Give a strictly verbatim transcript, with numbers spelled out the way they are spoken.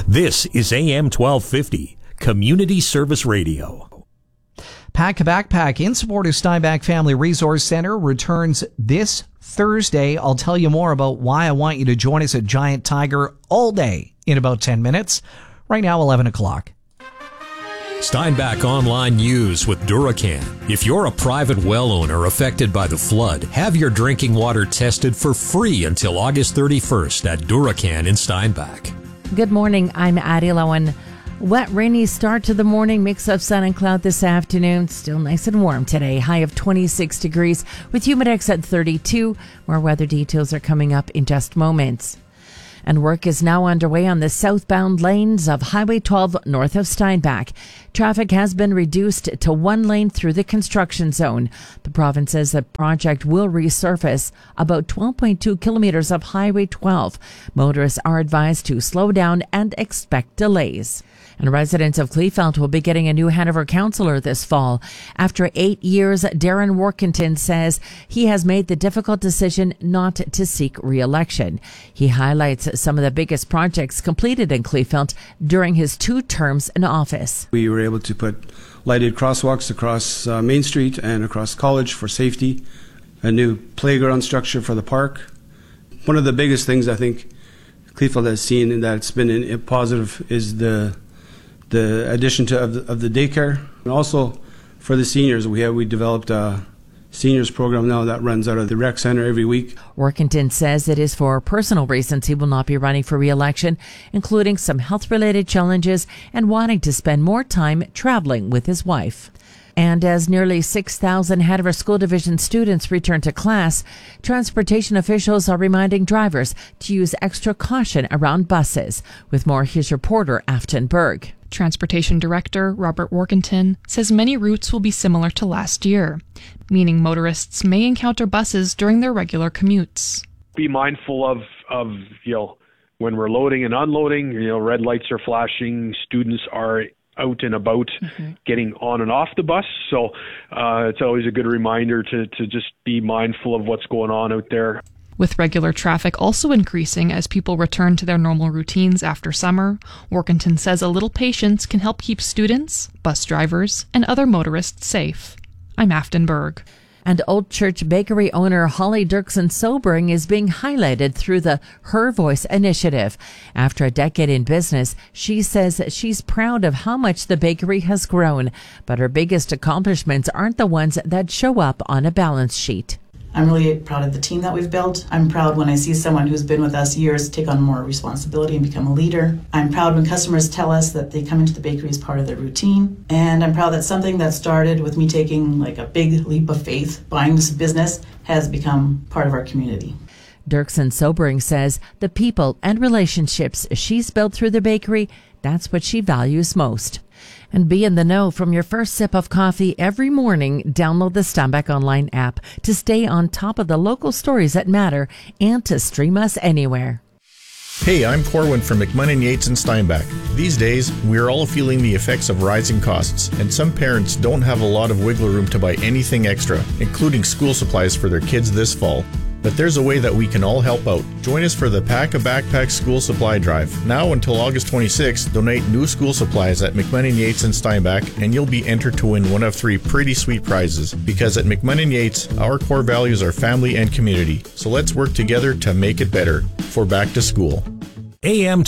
This is A M twelve fifty, Community Service Radio. Pack a Backpack in support of Steinbach Family Resource Center returns this Thursday. I'll tell you more about why I want you to join us at Giant Tiger all day in about ten minutes. Right now, eleven o'clock. Steinbach Online News with Duracan. If you're a private well owner affected by the flood, have your drinking water tested for free until August thirty-first at Duracan in Steinbach. Good morning, I'm Addie Lowen. Wet, rainy start to the morning, mix of sun and cloud this afternoon. Still nice and warm today, high of twenty-six degrees with humidex at thirty-two. More weather details are coming up in just moments. And work is now underway on the southbound lanes of Highway twelve north of Steinbach. Traffic has been reduced to one lane through the construction zone. The province says the project will resurface about twelve point two kilometers of Highway twelve. Motorists are advised to slow down and expect delays. And residents of Kleefeld will be getting a new Hanover councillor this fall. After eight years, Darren Workington says he has made the difficult decision not to seek re-election. He highlights some of the biggest projects completed in Kleefeld during his two terms in office. We were able to put lighted crosswalks across uh, Main Street and across College for safety, a new playground structure for the park. One of the biggest things I think Kleefeld has seen and that it's been in, in positive is the the addition to of the, of the daycare, and also for the seniors. We have we developed a seniors program now that runs out of the rec center every week. Workington says it is for personal reasons he will not be running for re-election, including some health-related challenges and wanting to spend more time traveling with his wife. And as nearly six thousand Hanover School Division students return to class, transportation officials are reminding drivers to use extra caution around buses. With more, here's reporter Afton Berg. Transportation Director Robert Workington says many routes will be similar to last year, meaning motorists may encounter buses during their regular commutes. Be mindful of, of you know, when we're loading and unloading, you know, red lights are flashing, students are out and about mm-hmm. getting on and off the bus. So uh, it's always a good reminder to, to just be mindful of what's going on out there. With regular traffic also increasing as people return to their normal routines after summer, Workington says a little patience can help keep students, bus drivers, and other motorists safe. I'm Afton Berg. And Old Church Bakery owner Holly Dirksen Sobering is being highlighted through the Her Voice initiative. After a decade in business, she says she's proud of how much the bakery has grown, but her biggest accomplishments aren't the ones that show up on a balance sheet. I'm really proud of the team that we've built. I'm proud when I see someone who's been with us years take on more responsibility and become a leader. I'm proud when customers tell us that they come into the bakery as part of their routine. And I'm proud that something that started with me taking like a big leap of faith, buying this business, has become part of our community. Dirksen Sobering says the people and relationships she's built through the bakery, that's what she values most. And be in the know from your first sip of coffee every morning. Download the Steinbach Online app to stay on top of the local stories that matter and to stream us anywhere. Hey, I'm Corwin from McMunn Yates and Steinbach. These days, we're all feeling the effects of rising costs, and some parents don't have a lot of wiggle room to buy anything extra, including school supplies for their kids this fall. But there's a way that we can all help out. Join us for the Pack a Backpack School Supply Drive. Now until August twenty-sixth, donate new school supplies at McMunn Yates and Steinbach, and you'll be entered to win one of three pretty sweet prizes. Because at McMunn Yates, our core values are family and community. So let's work together to make it better for back to school. A M